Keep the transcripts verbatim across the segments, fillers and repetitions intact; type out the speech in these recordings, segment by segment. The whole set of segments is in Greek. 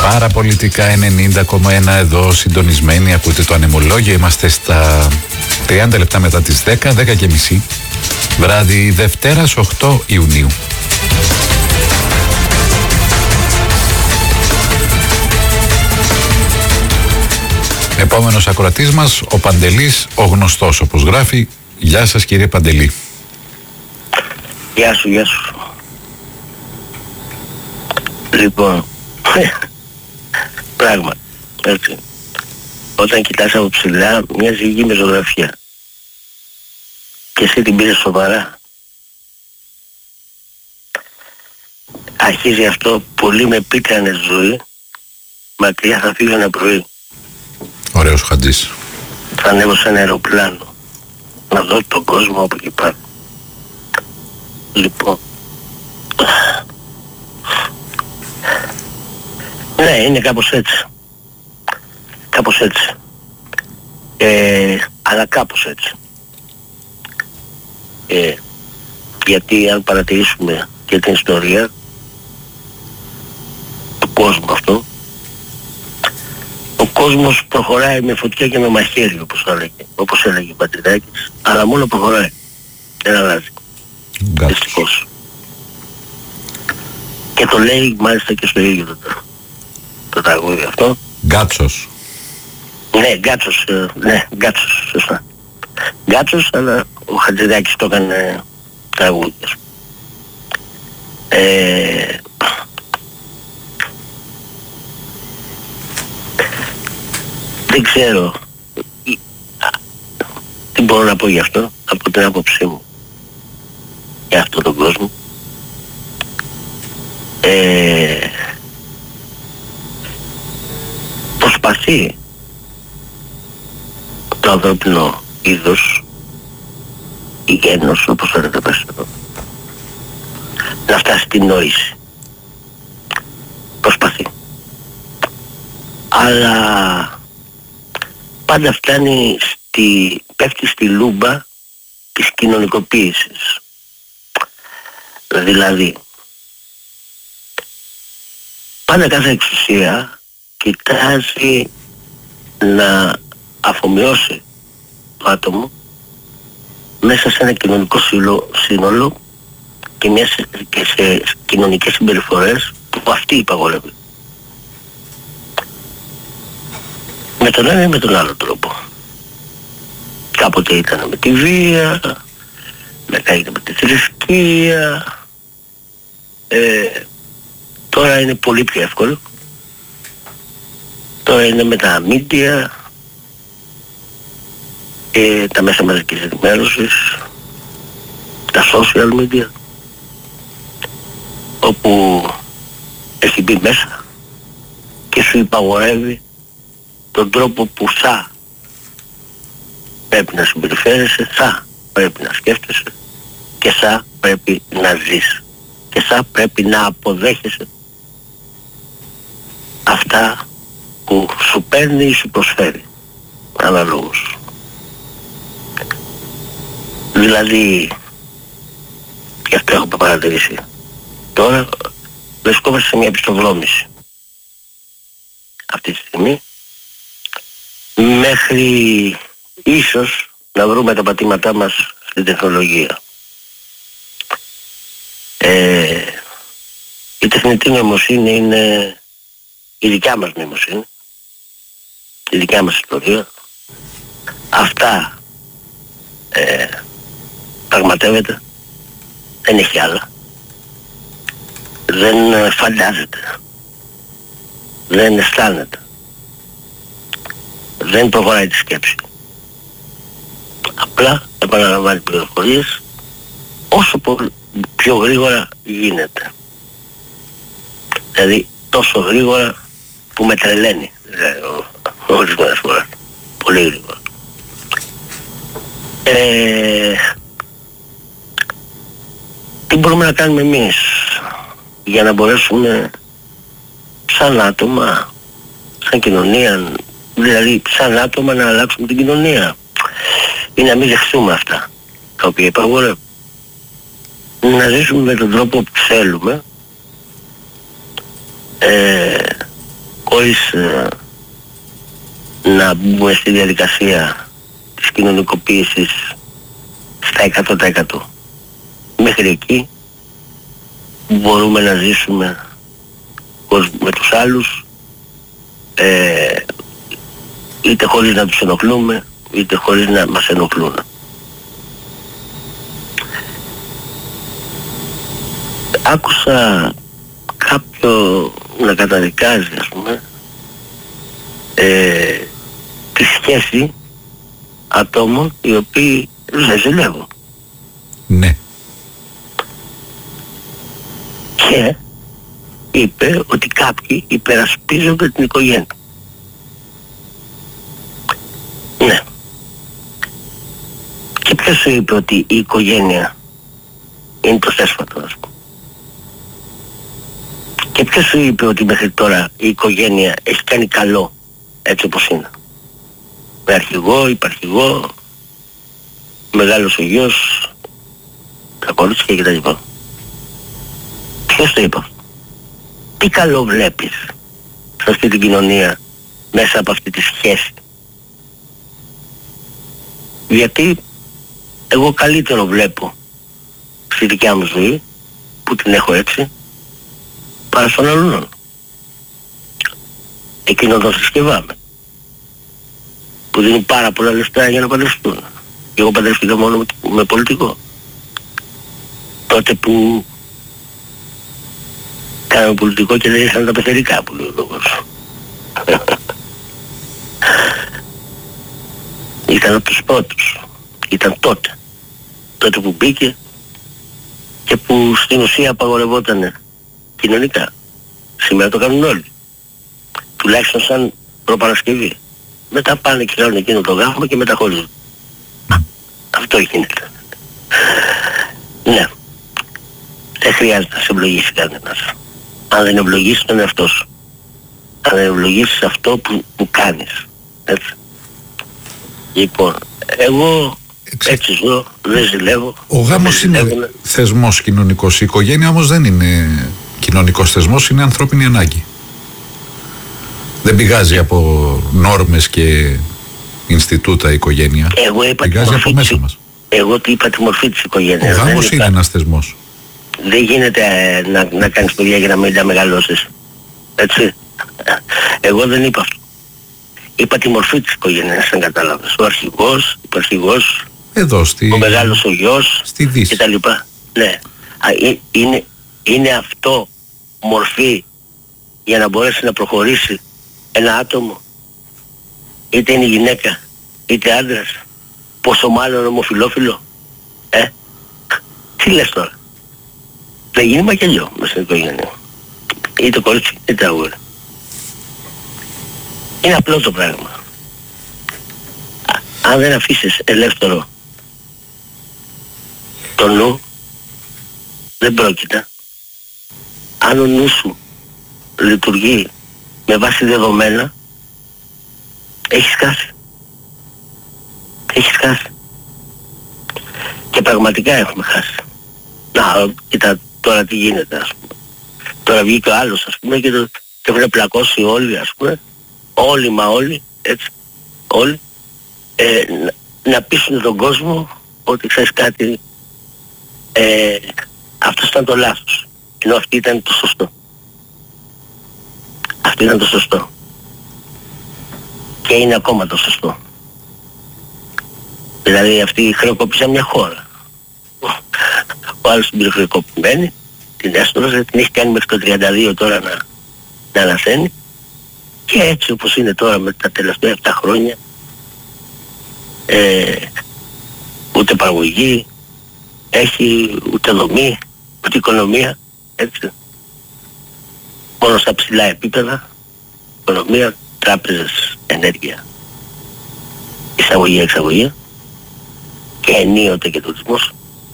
Παραπολιτικά ενενήντα κόμμα ένα εδώ συντονισμένοι. Ακούτε το Ανεμολόγιο. Είμαστε στα τριάντα λεπτά μετά τις δέκα, δέκα και μισή. Βράδυ Δευτέρας οκτώ Ιουνίου. Επόμενος ακροατής μας, ο Παντελής, ο γνωστός όπως γράφει. Γεια σας κύριε Παντελή. Γεια σου, γεια σου. Λοιπόν, πράγμα, έτσι. Όταν κοιτάς από ψηλά, μια ζυγή με ζωγραφιά. Και εσύ την πήρες σοβαρά. Αρχίζει αυτό, πολύ με πίκρανε ζωή. Μακριά θα φύγω ένα πρωί. Ωραίος Χατζής. Θα ανέβω σε ένα αεροπλάνο. Να δω τον κόσμο από εκεί πάνω. Λοιπόν. Ναι, είναι κάπως έτσι. Κάπως έτσι. Ε, αλλά κάπως έτσι. Ε, γιατί αν παρατηρήσουμε και την ιστορία του κόσμου αυτό, ο κόσμος προχωράει με φωτιά και με μαχαίρι, όπως έλεγε, όπως έλεγε ο Πατριδάκης, αλλά μόνο προχωράει. Δεν αλλάζει. Δυστυχώς. Και το λέει μάλιστα και στο ίδιο το, το τραγούδι αυτό. Γκάτσος. Ναι, Γκάτσος, ε, ναι, Γκάτσος, σωστά. Γκάτσος, αλλά ο Χατζηδάκης το έκανε τραγούδι. Ε, δεν ξέρω τι μπορώ να πω γι' αυτό, από την άποψή μου, για αυτόν τον κόσμο. Ε, προσπαθεί το ανθρώπινο είδος, η γένος, όπως θέλετε πες εδώ, να φτάσει στην νόηση. Προσπαθεί. Αλλά πάντα φτάνει στη, πέφτει στη λούμπα της κοινωνικοποίησης. Δηλαδή, πάντα κάθε εξουσία κοιτάζει να αφομοιώσει το άτομο μέσα σε ένα κοινωνικό σύνολο και, μια, και σε κοινωνικές συμπεριφορές που αυτή υπαγορεύει. Με τον ένα ή με τον άλλο τρόπο. Κάποτε ήταν με τη βία, μετά ήταν με τη θρησκεία, ε, τώρα είναι πολύ πιο εύκολο. Τώρα είναι με τα media, ε, τα μέσα μαζικής ενημέρωσης, τα social media, όπου έχει μπει μέσα και σου υπαγορεύει τον τρόπο που θα πρέπει να συμπεριφέρεσαι, θα πρέπει να σκέφτεσαι και θα πρέπει να ζεις και θα πρέπει να αποδέχεσαι αυτά που σου παίρνει ή σου προσφέρει αναλόγως. Δηλαδή, και αυτό έχω παρατηρήσει, τώρα βρισκόμαστε σε μια επιστοδρόμηση αυτή τη στιγμή, μέχρι ίσως να βρούμε τα πατήματά μας στην τεχνολογία. Ε, η τεχνητή νοημοσύνη είναι η δικιά μας νοημοσύνη, η δικιά μας ιστορία. Αυτά ε, πραγματεύεται, δεν έχει άλλα. Δεν φαντάζεται, δεν αισθάνεται, δεν προχωράει τη σκέψη. Απλά επαναλαμβάνει πληροφορίες όσο πιο γρήγορα γίνεται. Δηλαδή τόσο γρήγορα που με τρελαίνει, ορισμένες φορές. Πολύ γρήγορα. Ε, τι μπορούμε να κάνουμε εμείς για να μπορέσουμε σαν άτομα, σαν κοινωνία, δηλαδή σαν άτομα να αλλάξουμε την κοινωνία ή να μην δεχθούμε αυτά τα οποία υπαγορεύουν, να ζήσουμε με τον τρόπο που θέλουμε, ε, χωρίς ε, να μπούμε στη διαδικασία της κοινωνικοποίησης στα εκατό τοις εκατό. Μέχρι εκεί μπορούμε να ζήσουμε με τους άλλους, ε, είτε χωρίς να τους ενοχλούμε, είτε χωρίς να μας ενοχλούν. Άκουσα κάποιο να καταδικάζει, ας πούμε, ε, τη σχέση ατόμων οι οποίοι δεν ζηλεύουν. Ναι. Και είπε ότι κάποιοι υπερασπίζονται την οικογένεια. Ναι. Και ποιος σου είπε ότι η οικογένεια είναι το θέσφατο, ας πούμε? Και ποιος σου είπε ότι μέχρι τώρα η οικογένεια έχει κάνει καλό έτσι όπως είναι? Με αρχηγό, υπαρχηγό, μεγάλος ο γιος, τα κορίτσια και τα λοιπά. Ποιος το είπε? Τι καλό βλέπεις σε αυτή την κοινωνία μέσα από αυτή τη σχέση? Γιατί εγώ καλύτερο βλέπω στη δικιά μου ζωή, που την έχω έτσι, παρά στον άλλον. Εκείνο τον συσκευάμαι, που δίνει πάρα πολλά λεφτά για να παντρευτούν. Και εγώ παντρευτήκα μόνο με, με πολιτικό. Τότε που κάναμε πολιτικό και δεν ήρθαν τα πεθερικά που λέει ο λόγος. Ήταν από τους πρώτους. Ήταν τότε. Τότε που μπήκε και που στην ουσία απαγορευόταν κοινωνικά. Σήμερα το κάνουν όλοι. Τουλάχιστον σαν προπαρασκευή. Μετά πάνε και κάνουν εκείνο το γάμο και μεταχωρίζουν. Αυτό γίνεται. Ναι. Δεν χρειάζεται να σε ευλογήσει κανένας. Αν δεν ευλογήσεις τον εαυτό σου. Αν δεν ευλογήσεις αυτό που, που κάνεις. Έτσι. Λοιπόν, εγώ Εξε... έτσι ζω, δεν ζηλεύω. Ο γάμος είναι ζηλεύω. Θεσμός κοινωνικός. Η οικογένεια όμως δεν είναι κοινωνικός θεσμός, είναι ανθρώπινη ανάγκη. Δεν πηγάζει από νόρμες και Ινστιτούτα η οικογένεια. Εγώ είπα πηγάζει από μέσα μας. Εγώ τι είπα τη μορφή της οικογένειας. Ο γάμος είναι ένας θεσμός. Δεν γίνεται ε, να, να κάνεις παιδιά για να μην τα μεγαλώσεις. Έτσι. Εγώ δεν είπα αυτό. Είπα τη μορφή της οικογένειας, αν κατάλαβες. Ο αρχηγός, ο υπαρχηγός, εδώ στη... ο μεγάλος ο γιος στη Δύση και τα λοιπά. Ναι. Α, είναι, είναι αυτό μορφή για να μπορέσει να προχωρήσει ένα άτομο, είτε είναι γυναίκα είτε άντρας, πόσο μάλλον ομοφυλόφιλο? Ε, τι λες τώρα? Δεν γίνει μακελιό μες στην οικογένεια, είτε κορίτσι είτε αγόρι. Είναι απλό το πράγμα. Αν δεν αφήσεις ελεύθερο το νου, δεν πρόκειται. Αν ο νου σου λειτουργεί με βάση δεδομένα, έχεις χάσει. Έχεις χάσει. Και πραγματικά έχουμε χάσει. Να, κοίτα τώρα τι γίνεται, ας πούμε. Τώρα βγήκε ο άλλος, ας πούμε, και, το, και έχουν πλακώσει όλοι, ας πούμε. Όλοι μα όλοι, έτσι, όλοι, ε, να, να πείσουν τον κόσμο ότι ξέρεις κάτι, ε, αυτό ήταν το λάθος, ενώ αυτή ήταν το σωστό. Αυτό ήταν το σωστό. Και είναι ακόμα το σωστό. Δηλαδή αυτοί χρεοκόπησαν μια χώρα. Ο άλλος την πήρε χρεοκοπημένη, την έστρωσε, την έχει κάνει μέχρι το τριάντα δύο τώρα να, να αναθαίνει. Και έτσι όπως είναι τώρα με τα τελευταία επτά χρόνια, ε, ούτε παραγωγή έχει, ούτε δομή, ούτε οικονομία, έτσι. Μόνο στα ψηλά επίπεδα, οικονομία, τράπεζες, ενέργεια, εισαγωγή, εξαγωγή και ενίοτε και τουρισμός.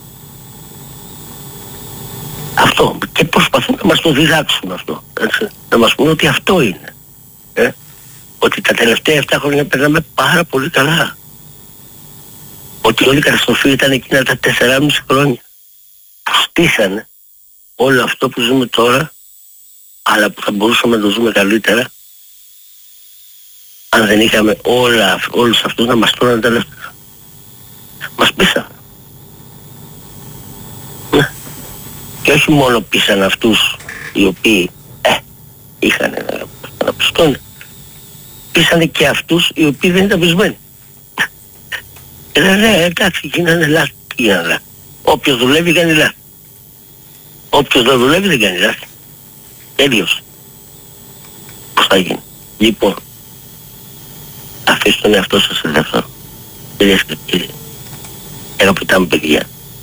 Αυτό. Και προσπαθούν να μας το διδάξουν αυτό, έτσι. Να μας πούν ότι αυτό είναι. Ε, ότι τα τελευταία επτά χρόνια περνάμε πάρα πολύ καλά. Ότι όλη η καταστροφή ήταν εκείνα τα τεσσεράμισι χρόνια που στήσανε όλο αυτό που ζούμε τώρα, αλλά που θα μπορούσαμε να το ζούμε καλύτερα αν δεν είχαμε όλα, όλους αυτούς να μας τρώνε τα λεφτά. Μας πείσαν. Ναι. Και όχι μόνο πείσαν αυτούς οι οποίοι ε, είχαν να πιστώνει. Πείσανε και αυτούς οι οποίοι δεν ήταν πεισμένοι. Και λένε ναι, εντάξει, γίνανε λάθη. Γίνανε λάθη. Όποιος δουλεύει κάνει λάθη. Όποιος δεν δουλεύει δεν κάνει λάθη. Τέλειος. Πώς θα γίνει. Λοιπόν, αφήστε τον εαυτό σας ελεύθερο. Κυρίες και κύριοι, αγαπητά μου παιδιά,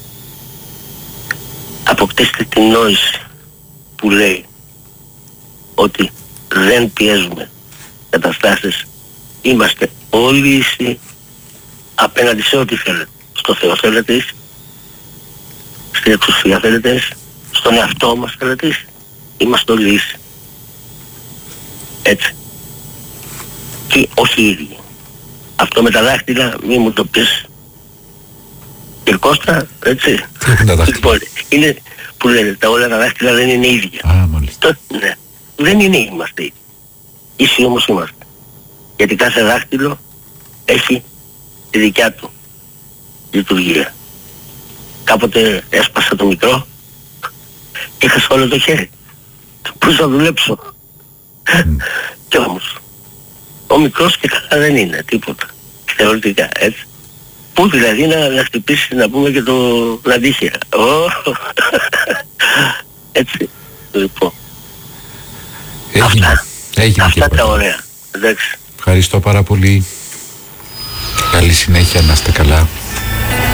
αποκτήστε την νόηση που λέει ότι δεν πιέζουμε καταστάσεις, είμαστε όλοι ίσοι απέναντι σε ό,τι θέλετε. Στο Θεό θέλετε ίσοι, στην εξουσία θέλετε ίσοι, στον εαυτό μας θέλετε ίσοι. Είμαστε όλοι ίσοι. Έτσι. Και όχι οι ίδιοι. Αυτό με τα δάχτυλα μη μου το πεις. Και Κώστα, έτσι. Λοιπόν, είναι που λένε τα όλα τα δάχτυλα δεν είναι ίδια. Α, μάλιστα. Ναι. Δεν είναι είμαστε ίδιοι. Ίσοι όμως είμαστε. Γιατί κάθε δάχτυλο έχει τη δικιά του λειτουργία. Κάποτε έσπασα το μικρό και είχα όλο το χέρι. Πού θα δουλέψω. Mm. Κι όμως ο μικρός και καλά δεν είναι τίποτα. Θεωρητικά έτσι. Πού δηλαδή να, να χτυπήσει να πούμε και το λαντίχια. Oh. Έτσι. Λοιπόν. Έγινε. Αυτά, Έγινε αυτά τα ωραία. Εντάξει. Ευχαριστώ πάρα πολύ. Καλή συνέχεια, να είστε καλά.